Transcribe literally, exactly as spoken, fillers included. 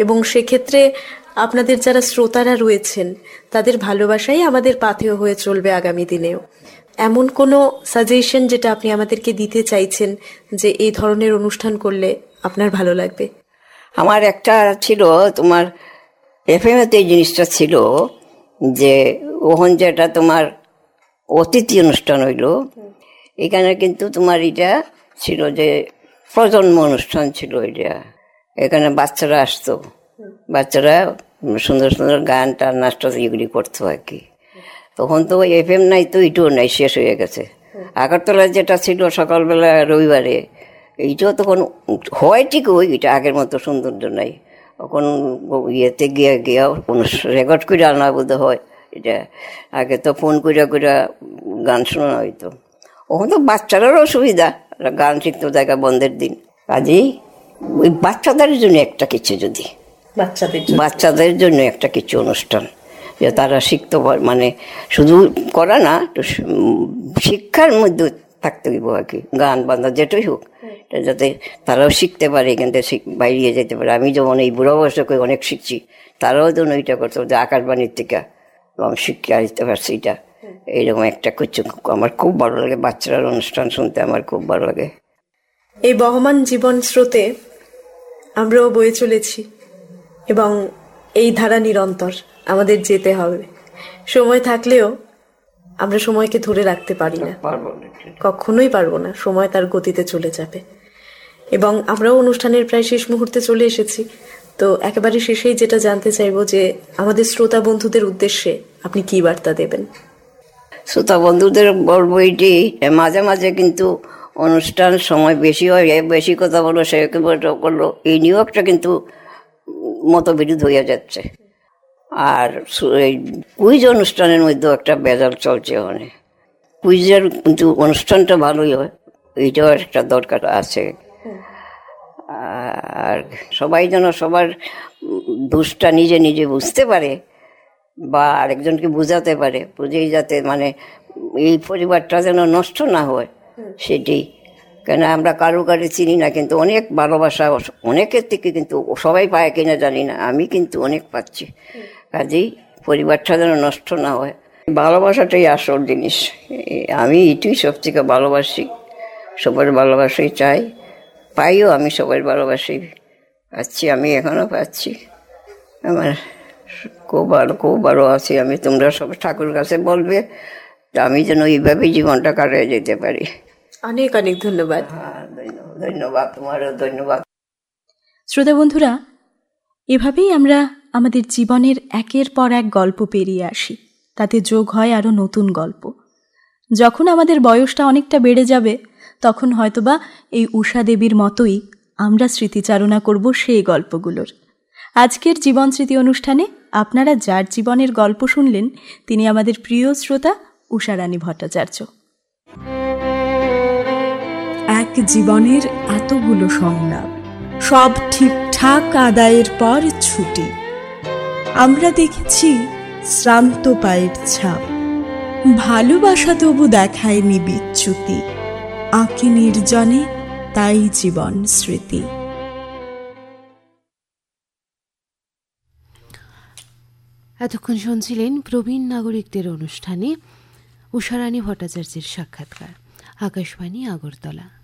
এবং সেক্ষেত্রে আপনাদের যারা শ্রোতারা রয়েছেন তাদের ভালোবাসাই আমাদের পাথেয় হয়ে চলবে আগামী দিনেও। এমন কোনো সাজেশন যেটা আপনি আমাদেরকে দিতে চাইছেন যে এই ধরনের অনুষ্ঠান করলে আপনার ভালো লাগবে? আমার একটা ছিল তোমার এফএমএতে এই জিনিসটা ছিল যে ওখান যেটা তোমার অতিথি অনুষ্ঠান হইল, এখানে কিন্তু তোমার এটা ছিল যে প্রজন্ম অনুষ্ঠান ছিল। এটা এখানে বাচ্চারা আসতো, বাচ্চারা সুন্দর সুন্দর গান টান নাচটা এগুলি করতো আর কি। তখন তো এফ এম নাই, তো এটাও নাই, শেষ হয়ে গেছে। আগরতলায় যেটা ছিল সকালবেলা রবিবারে, এইটাও তখন হয় ঠিক ওই এটা আগের মতো সৌন্দর্য নাই। তখন ইয়েতে গিয়ে গিয়া রেকর্ড করে আনা বোধ হয়। এটা আগে তো ফোন করিয়া করিয়া গান শোনা হইতো। ওখান তো বাচ্চারারও অসুবিধা, গান শিখতো জায়গা বন্ধের দিন। কাজেই ওই বাচ্চাদের জন্য একটা কিছু, যদি বাচ্চাদের বাচ্চাদের জন্য একটা কিছু অনুষ্ঠান যে তারা শিখতে পারে, মানে শুধু করা না, শিক্ষার মধ্যে থাকতে হইব আর কি, গান বান্ধা যেটাই হোক, যাতে তারাও শিখতে পারে, এখান থেকে বাইরে যেতে পারে। আমি যেমন এই বুড়ো বয়সে অনেক শিখছি, তারাও যেন ওইটা করতে পারে, আকাশবাণীর থেকে আমি শিক্ষা দিতে পারছি। এটা এইরকম একটা কিছু আমার খুব ভালো লাগে, বাচ্চারার অনুষ্ঠান শুনতে আমার খুব ভালো লাগে। এই বহমান জীবন স্রোতে আমরাও বয়ে চলেছি এবং এই ধারা নিরন্তর আমাদের যেতে হবে। সময় থাকলেও আমরা সময়কে ধরে রাখতে পারি না, কখনোই পারবো না। সময় তার গতিতে চলে যাবে এবং আমরাও অনুষ্ঠানের প্রায় শেষ মুহূর্তে চলে এসেছি। তো একেবারে শেষেই যেটা জানতে চাইবো যে আমাদের শ্রোতা বন্ধুদের উদ্দেশ্যে আপনি কি বার্তা দেবেন? শ্রোতা বন্ধুদের বলবো এটি, মাঝে মাঝে কিন্তু অনুষ্ঠান সময় বেশি হয়, বেশি কথা বলো, সে করলো, এই নিয়োগটা কিন্তু মতবিরোধ হয়ে যাচ্ছে। আর এই কুইজ অনুষ্ঠানের মধ্যেও একটা বেজাল চলছে। ওখানে কুইজের কিন্তু অনুষ্ঠানটা ভালোই হয়, এইটাও একটা দরকার আছে। আর সবাই যেন সবার দোষটা নিজে নিজে বুঝতে পারে বা আরেকজনকে বুঝাতে পারে, বুঝেই যাতে মানে এই পরিবারটা যেন নষ্ট না হয় সেটি। কেন আমরা কারো কারে চিনি না, কিন্তু অনেক ভালোবাসা অনেকের থেকে কিন্তু সবাই পায় কিনা জানি না, আমি কিন্তু অনেক পাচ্ছি। কাজেই পরিবারটা যেন নষ্ট না হয়, ভালোবাসাটাই আসল জিনিস। আমি এটাই সব থেকে ভালোবাসি, সবার ভালোবাসাই চাই, পাইও আমি সবার ভালোবাসি, পাচ্ছি, আমি এখনো পাচ্ছি। আমার খুব ভালো, খুব ভালো আছি আমি। তোমরা সব ঠাকুর কাছে বলবে আমি যেন এইভাবেই জীবনটা কাটিয়ে যেতে পারি। অনেক অনেক ধন্যবাদ। হ্যাঁ, ধন্যবাদ, তোমারও ধন্যবাদ। শ্রোতা বন্ধুরা, এভাবেই আমরা আমাদের জীবনের একের পর এক গল্প পেরিয়ে আসি, তাতে যোগ হয় আরও নতুন গল্প। যখন আমাদের বয়সটা অনেকটা বেড়ে যাবে, তখন হয়তোবা এই ঊষা দেবীর মতোই আমরা স্মৃতিচারণা করব সেই গল্পগুলোর। আজকের জীবন স্মৃতি অনুষ্ঠানে আপনারা যার জীবনের গল্প শুনলেন তিনি আমাদের প্রিয় শ্রোতা ঊষারানী ভট্টাচার্য। এক জীবনের এতগুলো সংলাপ, সব ঠিকঠাক আদায়ের পর ছুটি। আমরা দেখেছি শ্রান্ত পায়ের ছাপ, ভালোবাসা তবু দেখায়নি বিচ্যুতি, আঁকি নির্জনে তাই জীবন স্মৃতি। এতক্ষণ শুনছিলেন প্রবীণ নাগরিকদের অনুষ্ঠানে ঊষারানী ভট্টাচার্যের সাক্ষাৎকার। আকাশবাণী আগরতলা।